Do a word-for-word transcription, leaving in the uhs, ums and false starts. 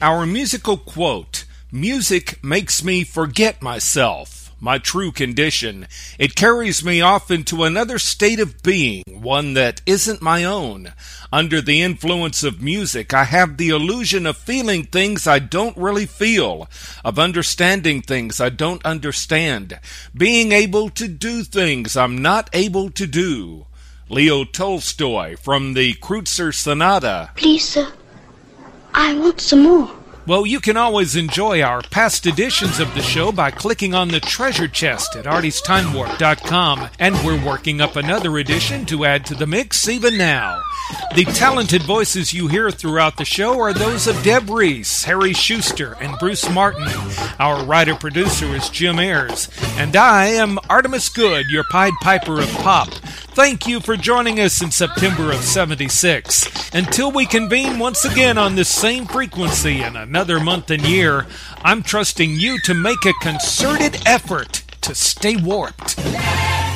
Our musical quote, "Music makes me forget myself, my true condition. It carries me off into another state of being, one that isn't my own. Under the influence of music, I have the illusion of feeling things I don't really feel, of understanding things I don't understand, being able to do things I'm not able to do." Leo Tolstoy from the Kreutzer Sonata. Please, sir, I want some more. Well, you can always enjoy our past editions of the show by clicking on the treasure chest at arties time warp dot com, and we're working up another edition to add to the mix even now. The talented voices you hear throughout the show are those of Deb Reese, Harry Schuster, and Bruce Martin. Our writer-producer is Jim Ayers, and I am Artemis Good, your Pied Piper of Pop. Thank you for joining us in September of seventy-six. Until we convene once again on this same frequency in another month and year, I'm trusting you to make a concerted effort to stay warped.